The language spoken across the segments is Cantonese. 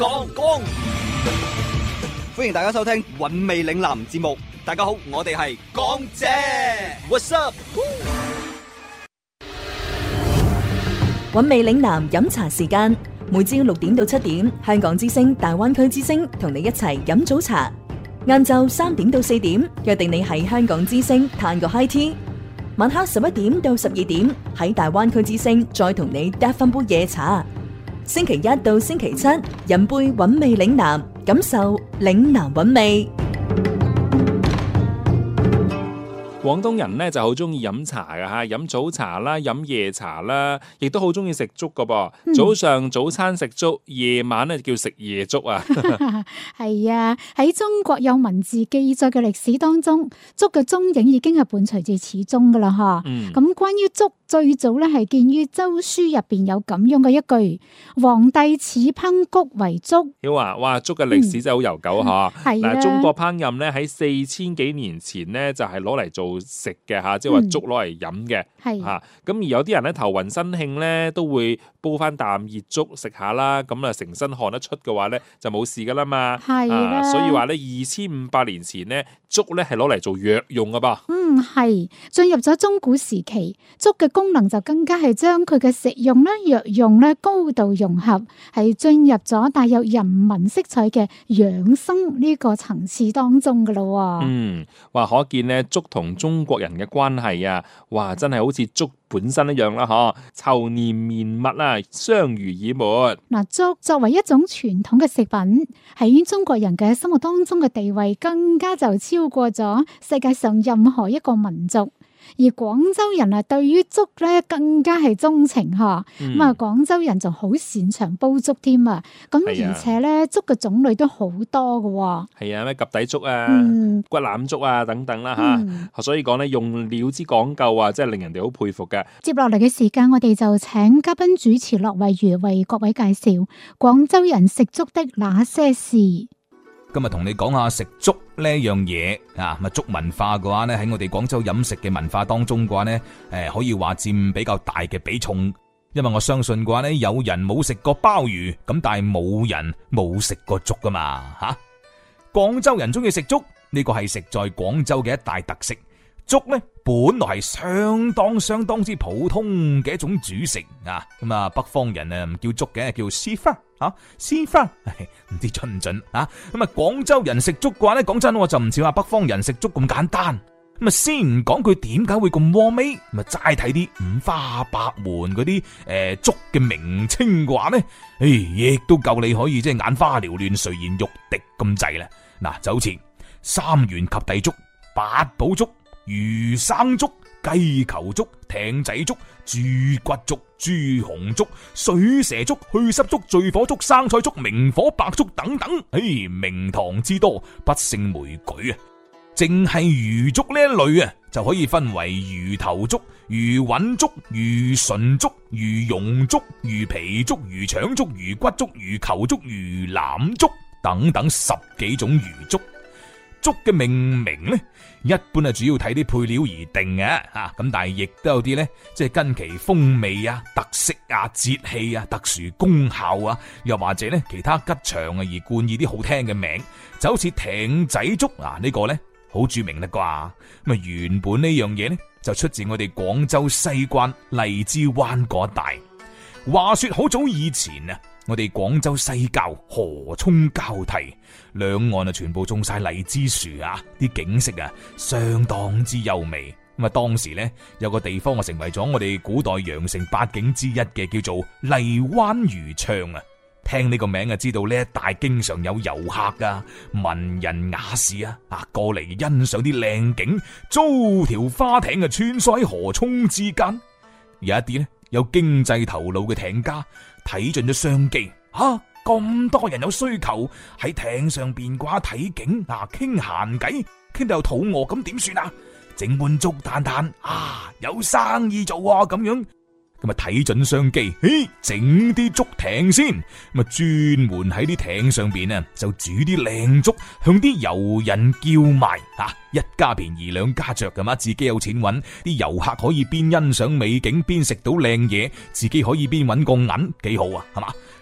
講，歡迎大家收聽韻味嶺南節目。大家好，我哋係港姐 ，What's up？ 韻味嶺南飲茶時間，每朝6點到7點，香港之聲、大灣區之聲同你一齊飲早茶。晏晝3點到4點，約定你喺香港之聲嘆個 high tea。晚黑11點到12點，喺大灣區之聲再同你嗒翻杯夜茶。星期一到星期七，飲杯韻味嶺南，感受嶺南韻味。 廣東人咧就好中意飲茶噶吓，飲早茶啦，飲夜茶啦，亦都好中意食粥噶噃。早上早餐食粥，夜晚咧叫食夜粥啊。 係啊，喺中國有文字記載嘅歷史當中，粥嘅蹤影已經係伴隨住始終噶啦吓。咁關於粥，最早咧係見於《周書》入邊有咁樣嘅一句：皇帝始烹穀為粥。 曉華，哇，粥嘅歷史真係好悠久吓。 係嗱，中國烹飪咧喺4000幾年前咧就係攞嚟做食嘅吓，即係話粥攞嚟飲嘅。係吓，咁而有啲人咧頭暈身慶咧都會煲翻啖熱粥食下啦，咁啊成身汗得出嘅話咧就冇事噶啦嘛。係啦，所以話咧2500年前咧粥咧係攞嚟做藥用噶噃。 係進入咗中古時期，粥嘅功能就更加係將佢嘅食用啦、藥用咧高度融合，係進入咗帶有人文色彩嘅養生呢個層次當中噶咯。 話可見咧粥同中國人嘅關係啊，哇真係好似粥本身一樣啦，嗬，稠黏綿密啊，相濡以沫。 嗱，粥作為一種傳統嘅食品，喺中國人嘅心目當中嘅地位，更加就超過咗世界上任何一個民族。而廣州人啊，對於粥咧更加係鍾情吓，咁啊廣州人就好擅長煲粥添啊，咁而且咧粥嘅種類都好多㗎。 係啊，咩及第粥啊、骨腩粥啊等等啦吓，所以講咧用料之講究啊，真係令人哋好佩服嘅。 接落嚟嘅時間，我哋就請嘉賓主持駱惠如為各位介紹廣州人食粥的那些事。 今日同你講下食粥呢樣嘢啊，咁粥文化嘅話呢，喺我哋廣州飲食嘅文化當中嘅話呢，可以話佔比較大嘅比重。因為我相信嘅話呢，有人冇食過鮑魚，咁但係冇人冇食過粥噶嘛吓。廣州人中意食粥，呢個係食在廣州嘅一大特色。粥呢本來係相當之普通嘅一種主食啊，咁啊北方人啊唔叫粥嘅，叫絲花啊，絲花唔知準唔準啊？咁啊廣州人食粥嘅話咧，講真我就唔似話北方人食粥咁簡單。咁啊先唔講佢點解會咁和味，咁啊齋睇啲五花八門嗰啲粥嘅名稱嘅話咧，亦都夠你可以即係眼花繚亂、垂涎欲滴咁滯啦。嗱，就好似三元及第粥、八寶粥、魚生粥、雞球粥、艇仔粥、豬骨粥、豬紅粥、水蛇粥、去濕粥、醉火粥、生菜粥、明火白粥等等，名堂之多，不勝枚舉啊！淨係魚粥呢一類啊，就可以分為魚頭粥、魚韻粥、魚唇粥、魚蓉粥、魚皮粥、魚腸粥、魚骨粥、魚球粥、魚腩粥等等10幾種魚粥。粥嘅命名呢，一般係主要睇啲配料而定嘅吓，咁但係亦都有啲呢，即係跟其風味啊、特色啊、節氣啊、特殊功效啊，又或者呢其他吉祥啊而冠以啲好聽嘅名，就好似艇仔粥啊呢個呢好著名啦啩。咁啊原本呢樣嘢呢就出自我哋廣州西關荔枝灣嗰一帶。話說好早以前啊，我哋廣州西郊河涌交替，兩岸啊全部種晒荔枝樹啊，啲景色啊相當之優美。咁啊當時呢，有個地方啊成為咗我哋古代羊城八景之一嘅，叫做荔灣漁唱啊。聽呢個名啊，知道呢一帶經常有遊客啊、文人雅士啊過嚟欣賞啲靚景，租條花艇啊穿梭喺河涌之間。有一啲呢，有經濟頭腦嘅艇家睇準咗商機，咁多人有需求喺艇上邊掛睇景傾閒偈，傾到又肚餓，咁點算啊？整碗粥嘆嘆有生意做啊咁樣。咁啊睇準商機，整啲粥艇先，咁啊專門喺啲艇上邊啊就煮啲靚粥，向啲遊人叫賣一家便宜兩家着噶嘛，自己有錢揾，啲遊客可以邊欣賞美景邊食到靚嘢，自己可以邊揾個銀，幾好啊，係嘛？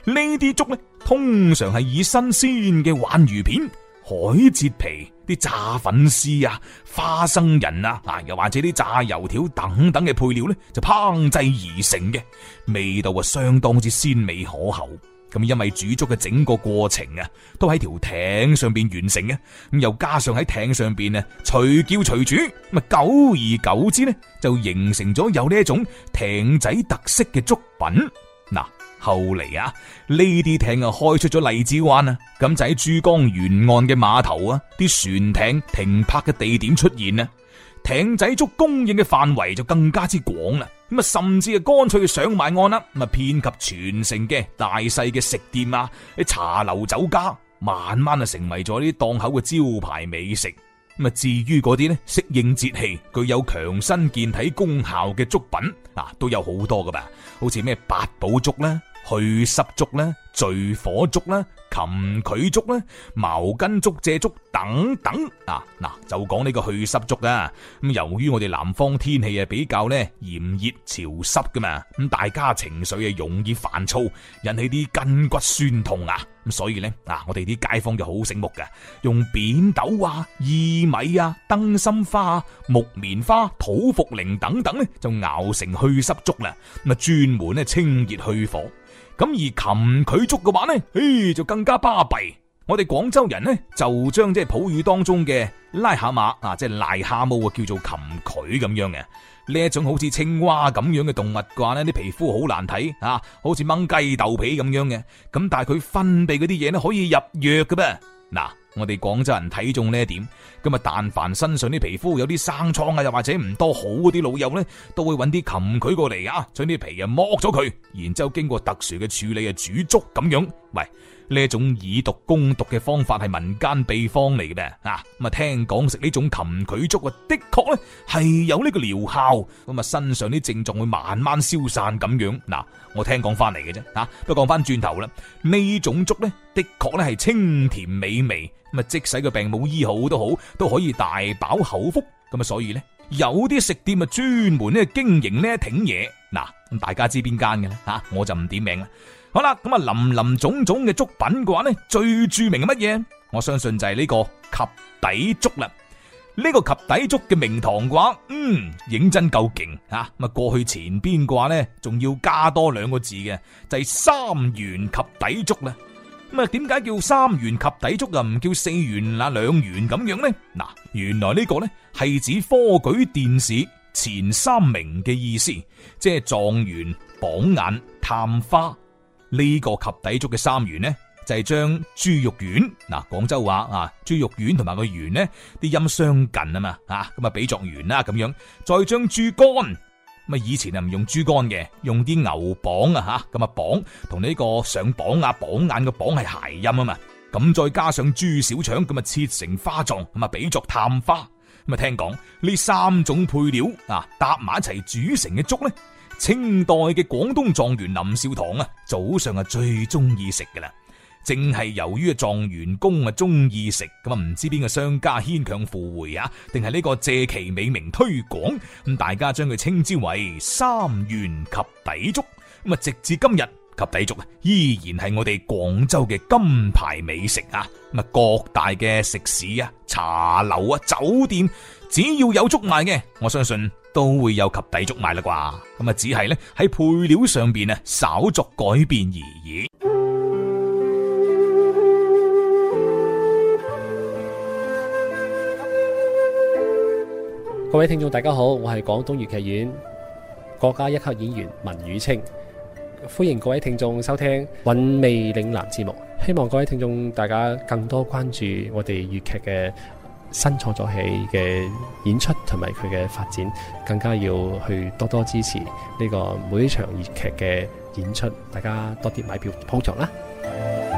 呢啲粥呢，通常係以新鮮嘅鯇魚片、海蜇皮、啲炸粉絲啊、花生仁啊，又或者啲炸油條等等嘅配料呢，就烹製而成嘅，味道相當之鮮美可口。咁因為煮粥嘅整個過程啊，都喺條艇上邊完成嘅，咁又加上喺艇上邊啊隨叫隨煮，咁久而久之呢，就形成咗有呢一種艇仔特色嘅粥品。嗱，後嚟啊，呢啲艇開出咗荔枝灣啊，咁就喺珠江沿岸嘅碼頭啊，啲船艇停泊嘅地點出現啊，艇仔粥供應嘅範圍就更加之廣啦。咁甚至乾脆上埋岸啦，遍及全城嘅大細嘅食店啊、茶樓酒家，慢慢成為咗啲檔口嘅招牌美食。至於嗰啲適應節氣、具有強身健體功效嘅粥品都有好多噶吧，好似咩八寶粥啦、去濕粥啦、聚火粥啦、蠄蟝粥啦、茅根竹蔗粥等等。就講呢個去濕粥啊。咁由於我哋南方天氣比較炎熱潮濕噶嘛，咁大家情緒容易煩躁，引起啲筋骨酸痛啊。咁所以呢，我哋啲街坊就好醒目嘅，用扁豆啊、薏米啊、燈芯花啊、木棉花、土茯苓等等呢，就熬成去濕粥啦。咁專門清熱去火。咁而蠄蟝粥嘅話呢，就更加巴閉。我哋廣州人呢，就將即係普語當中嘅癩蛤蟆即係癩蛤蟆叫做蠄蟝咁樣嘅。呢一種好似青蛙咁樣嘅動物嘅話呢，啲皮膚好難睇好似掹雞豆皮咁樣嘅。咁但係佢分泌嗰啲嘢呢，可以入藥嘅噃。我哋廣州人睇中呢一點，咁但凡身上啲皮膚有啲生瘡啊，又或者唔多好嗰啲老友呢，都會揾啲蠄蟝過嚟將啲皮剝咗佢，然之後經過特殊嘅處理煮粥咁樣。喂，呢一種以毒攻毒嘅方法係民間秘方嚟嘅咩？聽講食呢種蠄蟝粥的確呢係有呢個療效，咁身上啲症狀會慢慢消散咁樣。我聽講翻嚟嘅啫。不過講翻轉頭啦，呢種粥呢的確呢係清甜美味。即使個病冇醫好都好，都可以大飽口福。咁所以呢，有啲食店專門經營呢一挺嘢。咁大家知邊間嘅咧？我就唔點名啦。好啦，咁林林總總嘅粥品嘅話呢，最著名係乜嘢？我相信就係呢個及第粥啦。呢個及第粥嘅名堂嘅話，認真夠勁過去前邊嘅話呢，仲要加多2個字嘅，就係3元及第粥啦。點解叫3元及第粥唔叫4元2元咁樣呢？原來呢個呢係指科舉殿試前3名嘅意思，即係狀元、榜眼、探花。呢個及第粥嘅3元呢，就係將豬肉丸，廣州話豬肉丸同埋個圓呢啲音相近啊嘛，咁比作圓啦咁樣，再將豬肝。以前唔用豬肝嘅，用啲牛膀膀同呢個上榜榜眼嘅榜係諧音啊嘛，咁再加上豬小腸咁切成花狀，比作探花。聽講呢3種配料搭埋一齊煮成嘅粥呢，清代嘅廣東狀元林少堂早上最中意食噶啦。正係由於狀元公中意食，咁唔知邊個商家牽強附會定係呢個借其美名推廣，咁大家將佢稱之為3元及第粥。咁直至今日，及第粥依然係我哋廣州嘅金牌美食咁各大嘅食肆茶樓酒店，只要有粥賣嘅，我相信都會有及第粥賣啦啩。咁只係喺配料上邊稍作改變而已。 各位聽眾大家好，我係廣東粵劇院國家一級演員文宇清，歡迎各位聽眾收聽韻味嶺南節目。希望各位聽眾大家更多關注我哋粵劇嘅新創作戲嘅演出同埋佢嘅發展，更加要去多多支持呢個每一場粵劇嘅演出，大家多啲買票捧場啦。